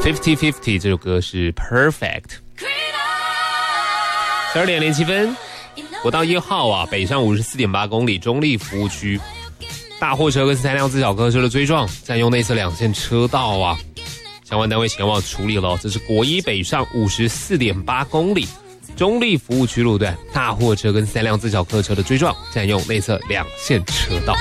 50-50这首歌是 Perfect。12点07分，国道1号啊，北上54.8公里，中立服务区，大货车跟3辆自小客车的追撞，占用内侧2线车道啊，相关单位前往处理了。这是国一北上54.8公里，中立服务区路段，大货车跟3辆自小客车的追撞，占用内侧2线车道。